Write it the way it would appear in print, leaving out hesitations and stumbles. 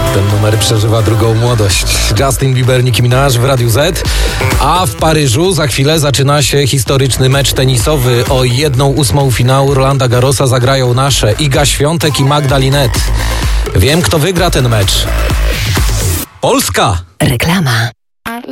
Ten numer przeżywa drugą młodość. Justin Bieber, Nicki Minaj w Radiu Z. A w Paryżu za chwilę zaczyna się historyczny mecz tenisowy. O 1/8 finału Rolanda Garrosa zagrają nasze Iga Świątek i Magda Linette. Wiem, kto wygra ten mecz. Polska! Reklama.